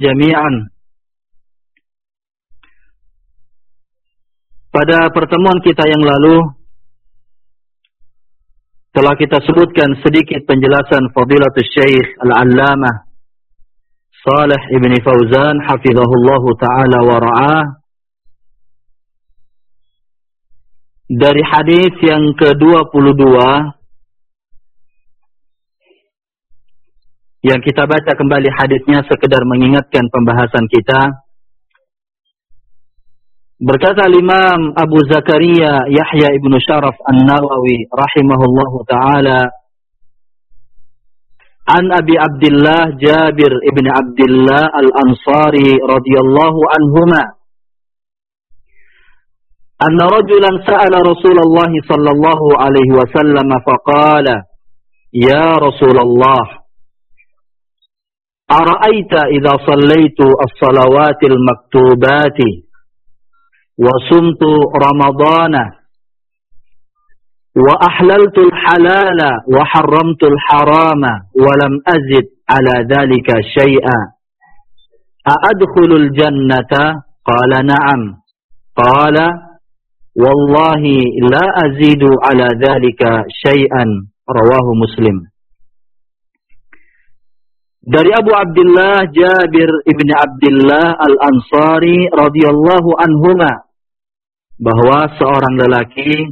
jami'an. Pada pertemuan kita yang lalu telah kita sebutkan sedikit penjelasan Fadilatul Syekh Al-Allamah Shalih Ibn Fauzan hafizahullahu ta'ala wa ra'ah dari hadis yang ke-22 yang kita baca kembali hadisnya sekedar mengingatkan pembahasan kita. Berkata Imam Abu Zakaria Yahya ibn Sharaf An-Nawawi rahimahullahu ta'ala an Abi Abdullah Jabir ibn Abdullah Al-Ansari radhiyallahu anhuma anna rajulan sa'ala Rasulullah sallallahu alaihi wasallam faqala ya Rasulullah ara'aita idza sallaitu as-salawatil maktubati وصمت رمضان وأحللت الحلال وحرمت الحرام ولم أزد على ذلك شيئا أأدخل الجنة قال نعم قال والله لا أزيد على ذلك شيئا رواه مسلم. Dari Abu Abdullah Jabir ibn Abdullah Al-Ansari radhiyallahu anhuma bahwa seorang lelaki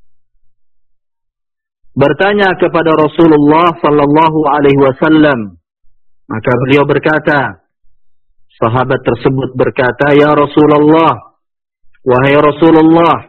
bertanya kepada Rasulullah sallallahu alaihi wasallam, maka beliau berkata, sahabat tersebut berkata, ya Rasulullah, wahai Rasulullah,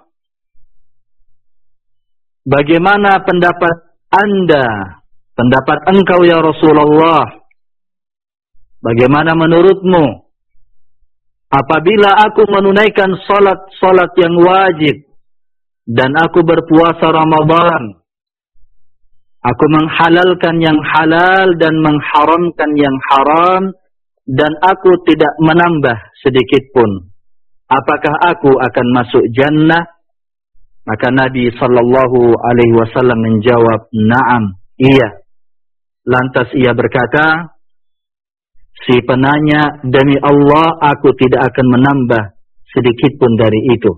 bagaimana pendapat Anda, pendapat engkau ya Rasulullah? Bagaimana menurutmu apabila aku menunaikan salat yang wajib dan aku berpuasa Ramadan, aku menghalalkan yang halal dan mengharamkan yang haram dan aku tidak menambah sedikit pun, apakah aku akan masuk jannah? Maka Nabi sallallahu alaihi wasallam menjawab, "Na'am, iya." Lantas ia berkata, si penanya, demi Allah aku tidak akan menambah sedikit pun dari itu.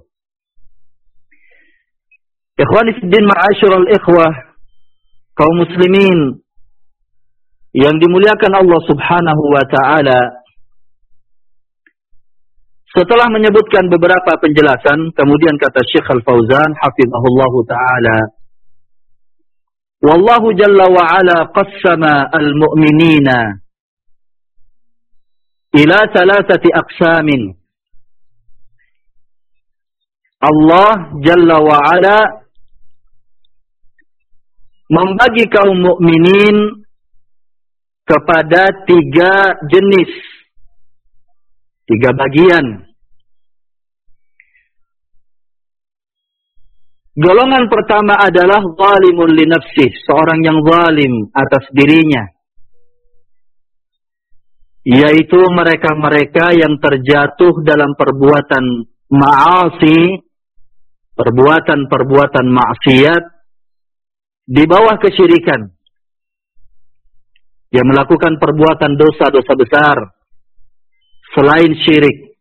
Ikhwani fiddin ma'asyiral ikhwah, kaum muslimin yang dimuliakan Allah Subhanahu wa taala, setelah menyebutkan beberapa penjelasan, kemudian kata Syekh Al-Fauzan hafizahullahu taala, wallahu jalla wa ala qassama al-mu'minina ila thalathati aqsamin. Allah Jalla wa Ala membagi kaum mukminin kepada 3 jenis, 3 bagian. Golongan pertama adalah zalimun li nafsih, seorang yang zalim atas dirinya, yaitu mereka-mereka yang terjatuh dalam perbuatan ma'asi, perbuatan-perbuatan maksiat di bawah kesyirikan. Dia melakukan perbuatan dosa-dosa besar selain syirik.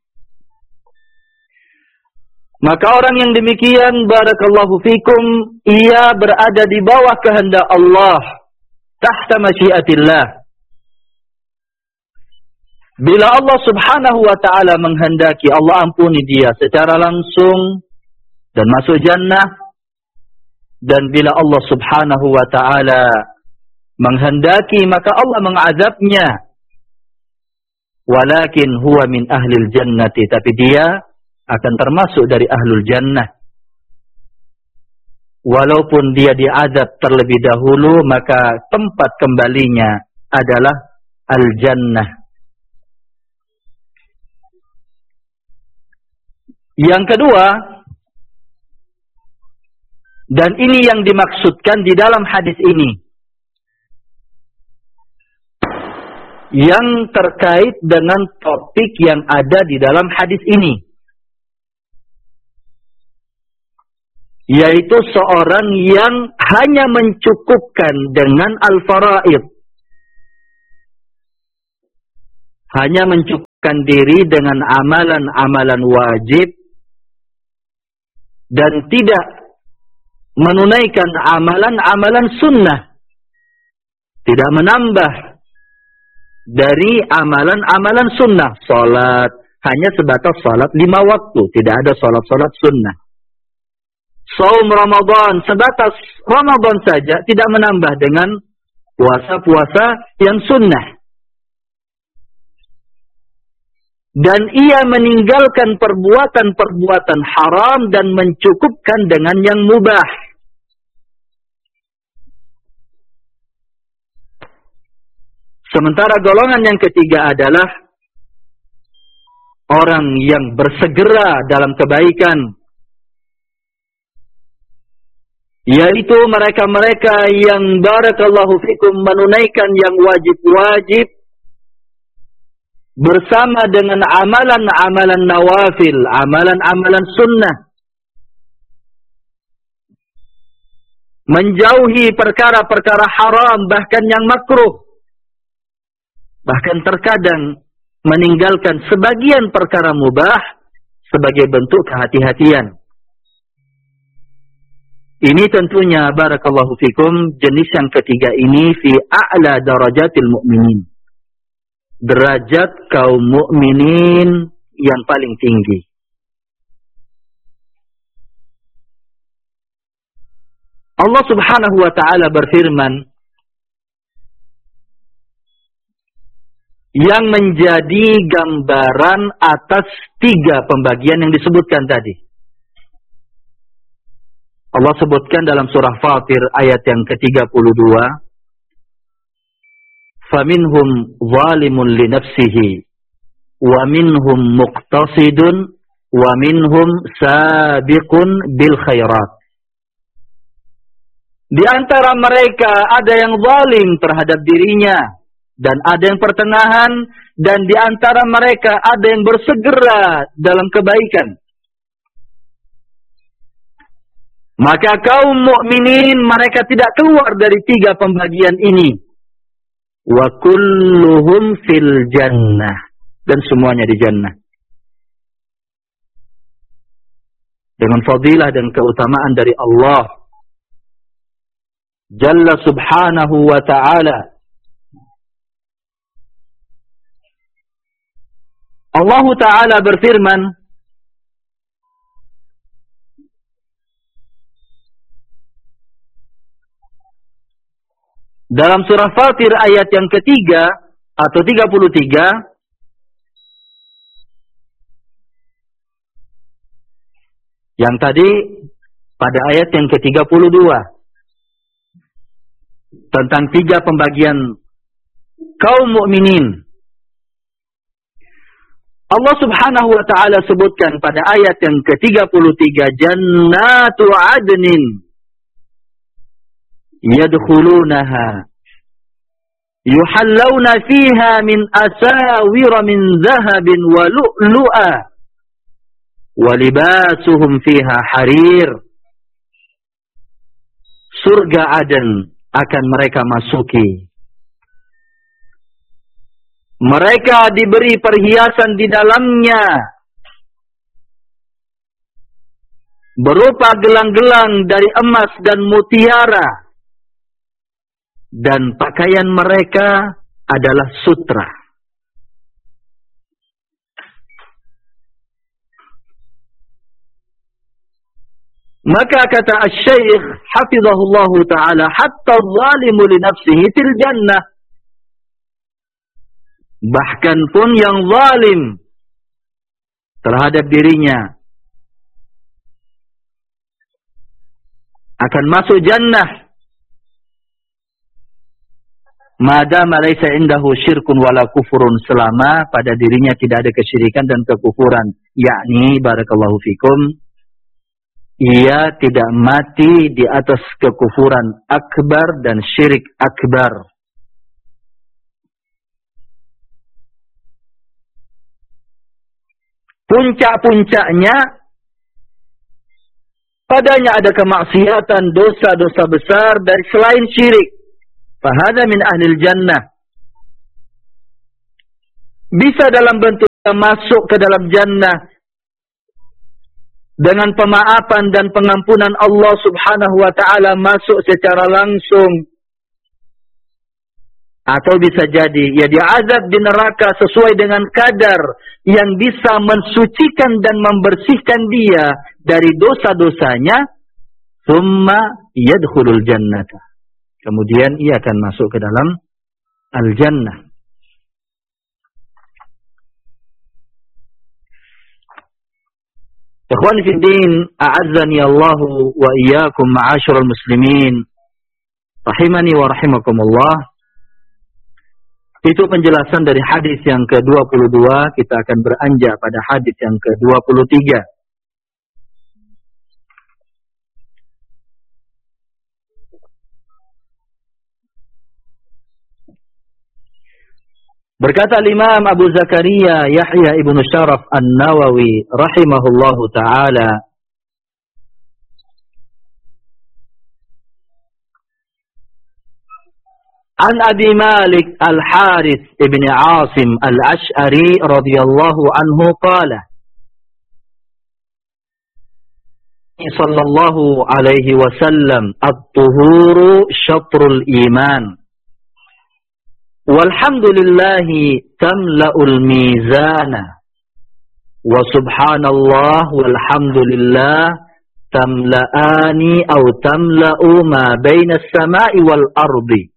Maka orang yang demikian, barakallahu fikum, ia berada di bawah kehendak Allah, tahta masyiatillah. Bila Allah Subhanahu wa ta'ala menghendaki, Allah ampuni dia secara langsung dan masuk jannah. Dan bila Allah Subhanahu wa ta'ala menghendaki, maka Allah mengazabnya. Walakin huwa min ahlil jannati, tapi dia akan termasuk dari ahlul jannah. Walaupun dia diazab terlebih dahulu, maka tempat kembalinya adalah al-jannah. Yang kedua, dan ini yang dimaksudkan di dalam hadis ini, yang terkait dengan topik yang ada di dalam hadis ini, yaitu seorang yang hanya mencukupkan dengan al-faraid, hanya mencukupkan diri dengan amalan-amalan wajib dan tidak menunaikan amalan-amalan sunnah, tidak menambah dari amalan-amalan sunnah. Salat hanya sebatas salat 5 waktu, tidak ada salat-salat sunnah. Saum Ramadan sebatas Ramadan saja, tidak menambah dengan puasa-puasa yang sunnah. Dan ia meninggalkan perbuatan-perbuatan haram dan mencukupkan dengan yang mubah. Sementara golongan yang ketiga adalah orang yang bersegera dalam kebaikan, yaitu mereka-mereka yang barakallahu fikum menunaikan yang wajib-wajib bersama dengan amalan-amalan nawafil, amalan-amalan sunnah. Menjauhi perkara-perkara haram, bahkan yang makruh. Bahkan terkadang meninggalkan sebagian perkara mubah sebagai bentuk kehati-hatian. Ini tentunya barakallahu fikum jenis yang ketiga ini fi a'la darajatil mu'minin. Derajat kaum mukminin yang paling tinggi. Allah Subhanahu wa taala berfirman yang menjadi gambaran atas 3 pembagian yang disebutkan tadi. Allah sebutkan dalam surah Fatir ayat yang ke-32, فَمِنْهُمْ ظَالِمٌ لِنَفْسِهِ وَمِنْهُمْ مُقْتَصِدٌ وَمِنْهُمْ سَابِقٌ بِالْخَيْرَاتِ. Di antara mereka ada yang zalim terhadap dirinya dan ada yang pertengahan, dan di antara mereka ada yang bersegera dalam kebaikan. Maka kaum mukminin mereka tidak keluar dari 3 pembagian ini. Wa kulluhum fil jannah, dan semuanya di jannah. Dengan fadilah dan keutamaan dari Allah Jalla subhanahu wa ta'ala. Allah Ta'ala berfirman dalam surah Fatir ayat yang ketiga atau 33, yang tadi pada ayat yang ke-32 tentang 3 pembagian kaum mukminin. Allah Subhanahu wa taala sebutkan pada ayat yang ke-33, jannatu adnin yadkhulunaha yuhallawna fiha min asawira min zahabin wa lu'lu'a wa libasuhum fiha harir. Surga Aden akan mereka masuki. Mereka diberi perhiasan di dalamnya berupa gelang-gelang dari emas dan mutiara, dan pakaian mereka adalah sutra. Maka kata Asy-Syaikh hafizahullahu taala, hatta adh-dhalimu li nafsihi fil jannah, bahkan pun yang zalim terhadap dirinya akan masuk jannah madama laisa indahu syirkun wala kufurun, selama pada dirinya tidak ada kesyirikan dan kekufuran, yakni barakallahu fikum ia tidak mati di atas kekufuran akbar dan syirik akbar. Puncak-puncaknya padanya ada kemaksiatan, dosa-dosa besar dari selain syirik. Fahada min ahlil jannah. Bisa dalam bentuk masuk ke dalam jannah dengan pemaafan dan pengampunan Allah Subhanahu wa ta'ala, masuk secara langsung. Atau bisa jadi ia diazab di neraka sesuai dengan kadar yang bisa mensucikan dan membersihkan dia dari dosa-dosanya. Tsumma yadkhulul jannata. Kemudian ia akan masuk ke dalam al-jannah. Ikhwan fi din, a'azzani Allahu wa iyyakum ma'asyiral muslimin, rahimani wa rahimakumullah. Itu penjelasan dari hadis yang ke-22. Kita akan beranjak pada hadis yang ke-23. Berkata Imam Abu Zakaria Yahya ibn Sharaf An-Nawawi rahimahullahu ta'ala, An Abi Malik Al-Harith ibn Asim Al-Ash'ari radhiyallahu anhu qala, sallallahu alaihi wasallam, at-tuhuru syatrul iman. Walhamdulillahi tamla'ul mizana. Wa subhanallah walhamdulillah tamla'ani aw tamla'u ma baina as-sama'i wal ardi.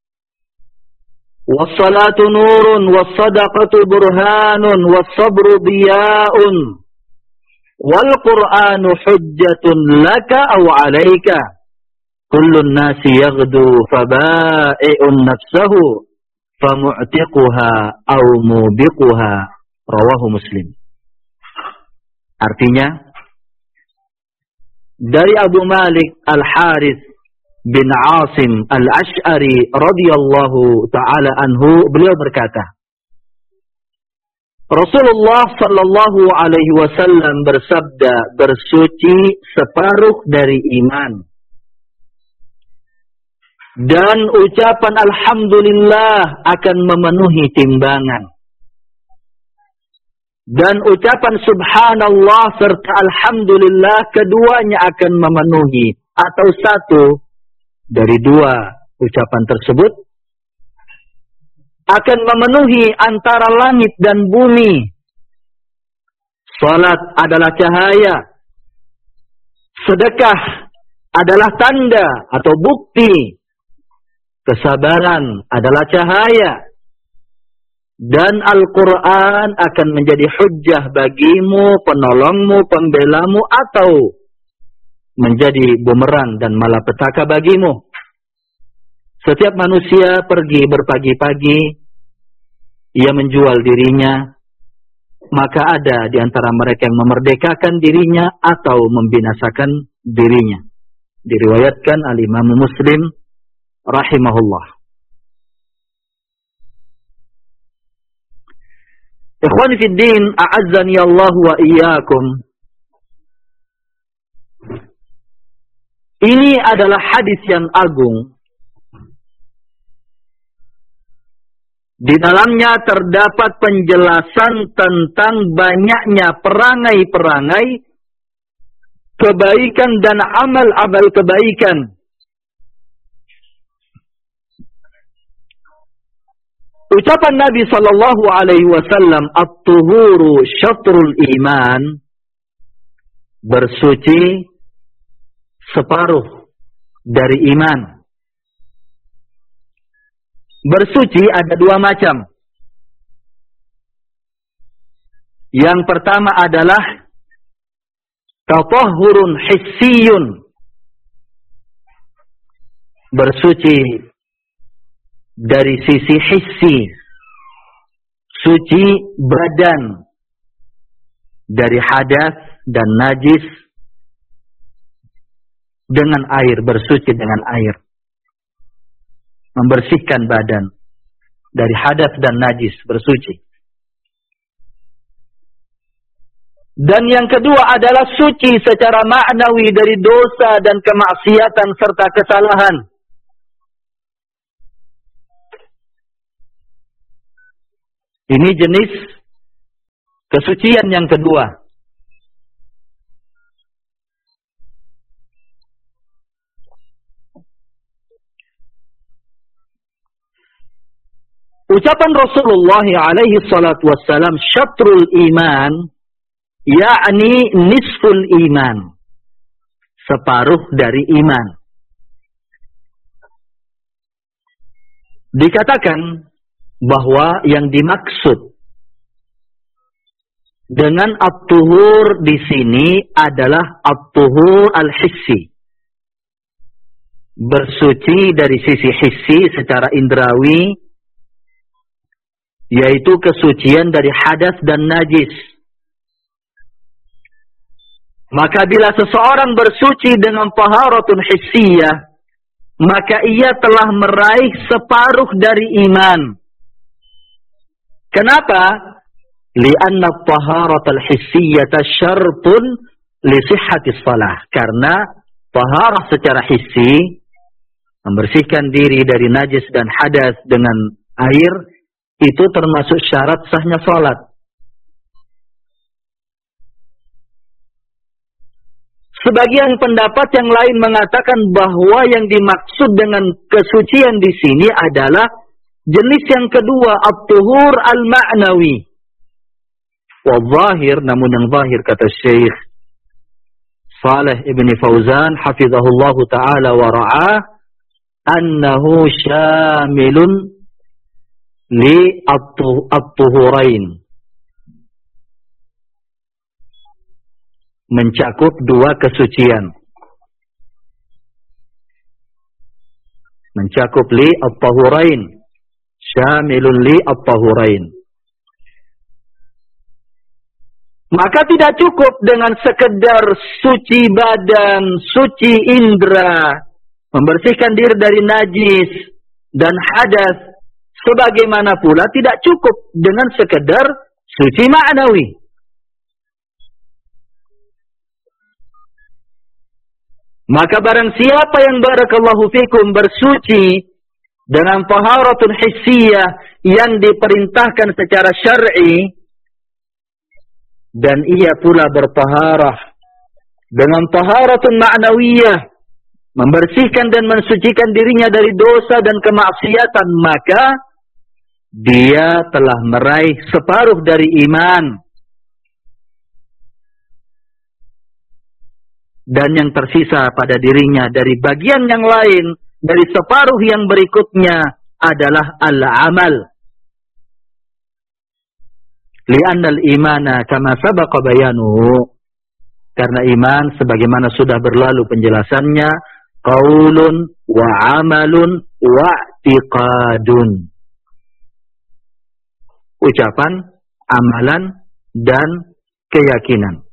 Was-salatu nurun was-sadaqatu burhanun was-sabru diya'un wal qur'anu hujjatun laka aw 'alaika. Kullun nasi yaghdu faba'i'un nafsahu famu'tiquha aw mubiquha. Rawahu Muslim. Artinya, dari Abu Malik Al-Harith bin Asim Al-Ash'ari radhiyallahu ta'ala anhu, beliau berkata, Rasulullah sallallahu alaihi wasallam bersabda, bersuci separuh dari iman. Dan ucapan alhamdulillah akan memenuhi timbangan. Dan ucapan subhanallah serta alhamdulillah keduanya akan memenuhi, atau satu dari dua ucapan tersebut akan memenuhi antara langit dan bumi. Salat adalah cahaya. Sedekah adalah tanda atau bukti. Kesabaran adalah cahaya. Dan Al-Quran akan menjadi hujjah bagimu, penolongmu, pembelamu, atau menjadi bumerang dan malapetaka bagimu. Setiap manusia pergi berpagi-pagi, ia menjual dirinya, maka ada di antara mereka yang memerdekakan dirinya atau membinasakan dirinya. Diriwayatkan al-Imam Muslim rahimahullah. Ikhwani fid din, a'azzani Allah wa iyyakum. Ini adalah hadis yang agung. Di dalamnya terdapat penjelasan tentang banyaknya perangai-perangai kebaikan dan amal-amal kebaikan. Ucapan Nabi sallallahu alaihi wasallam, at-tuhuru syatrul iman, bersuci separuh dari iman. Bersuci ada dua macam. Yang pertama adalah tatahhurun hissiyun, bersuci dari sisi hissi, suci badan dari hadas dan najis dengan air, bersuci dengan air, membersihkan badan dari hadas dan najis, bersuci. Dan yang kedua adalah suci secara maknawi dari dosa dan kemaksiatan serta kesalahan. Ini jenis kesucian yang kedua. Ucapan Rasulullah alaihi salatu wassalam, syatrul iman, yakni nisful iman. Separuh dari iman. Dikatakan bahwa yang dimaksud dengan at-tuhur di sini adalah at-tuhur al-hissi. Bersuci dari sisi hissi secara indrawi, yaitu kesucian dari hadas dan najis. Maka bila seseorang bersuci dengan taharatun hissiyah, maka ia telah meraih separuh dari iman. Kenapa? Lianna taharatul hissiyata syartun li sihhatis shalah. Karena taharah secara hissi, membersihkan diri dari najis dan hadas dengan air, itu termasuk syarat sahnya salat. Sebagian pendapat yang lain mengatakan bahwa yang dimaksud dengan kesucian di sini adalah jenis yang kedua, at-tuhur al-ma'nawi. Wal-zahir, namun yang zahir kata Syekh Saleh Ibn Fauzan hafizahullahu ta'ala wa ra'ah, annahu syamilun li at-tuhurain. Mencakup dua kesucian. Mencakup li at-tahurain. Syamilun li at-tahurain. Maka tidak cukup dengan sekedar suci badan, suci indera, membersihkan diri dari najis dan hadas. Sebagaimana pula tidak cukup dengan sekedar suci ma'nawi. Maka barang siapa yang barakallahu fikum bersuci dengan taharatun hissiyah yang diperintahkan secara syar'i, dan ia pula bertaharah dengan taharatun ma'nawiyah, membersihkan dan mensucikan dirinya dari dosa dan kemaksiatan, maka dia telah meraih separuh dari iman. Dan yang tersisa pada dirinya dari bagian yang lain, dari separuh yang berikutnya adalah al-amal. Li'annal imana kama sabaqa bayanuhu. Karena iman sebagaimana sudah berlalu penjelasannya, qaulun wa amalun wa i'tiqadun. Ucapan, amalan, dan keyakinan.